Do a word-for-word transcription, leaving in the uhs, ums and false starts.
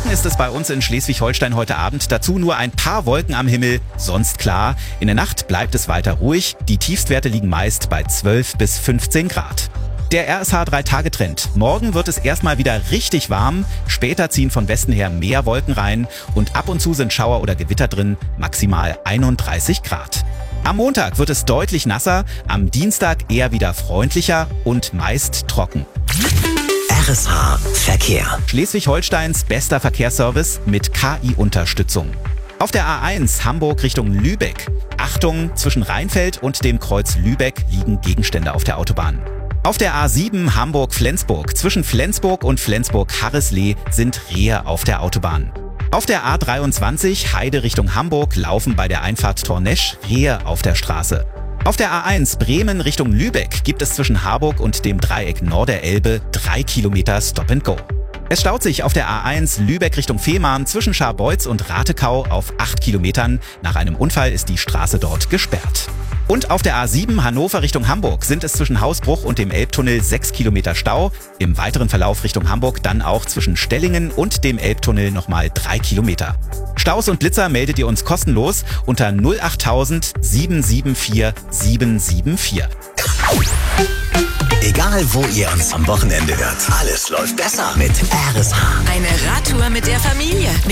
Trocken ist es bei uns in Schleswig-Holstein heute Abend. Dazu nur ein paar Wolken am Himmel, sonst klar. In der Nacht bleibt es weiter ruhig. Die Tiefstwerte liegen meist bei zwölf bis fünfzehn Grad. Der R S H drei Tage Trend. Morgen wird es erstmal wieder richtig warm. Später ziehen von Westen her mehr Wolken rein. Und ab und zu sind Schauer oder Gewitter drin. Maximal einunddreißig Grad. Am Montag wird es deutlich nasser. Am Dienstag eher wieder freundlicher und meist trocken. R S H Verkehr. Schleswig-Holsteins bester Verkehrsservice mit K I-Unterstützung. Auf der A eins Hamburg Richtung Lübeck. Achtung, zwischen Rheinfeld und dem Kreuz Lübeck liegen Gegenstände auf der Autobahn. Auf der A sieben Hamburg-Flensburg. Zwischen Flensburg und Flensburg-Harrislee sind Rehe auf der Autobahn. Auf der A dreiundzwanzig Heide Richtung Hamburg laufen bei der Einfahrt Tornesch Rehe auf der Straße. Auf der A eins Bremen Richtung Lübeck gibt es zwischen Harburg und dem Dreieck Norderelbe drei Kilometer Stop and Go. Es staut sich auf der A eins Lübeck Richtung Fehmarn zwischen Scharbeutz und Ratekau auf acht Kilometern. Nach einem Unfall ist die Straße dort gesperrt. Und auf der A sieben Hannover Richtung Hamburg sind es zwischen Hausbruch und dem Elbtunnel sechs Kilometer Stau. Im weiteren Verlauf Richtung Hamburg dann auch zwischen Stellingen und dem Elbtunnel nochmal drei Kilometer. Staus und Blitzer meldet ihr uns kostenlos unter null achttausend sieben sieben vier sieben sieben vier. Egal wo ihr uns am Wochenende hört, alles läuft besser mit R S H. Eine Radtour mit der Familie.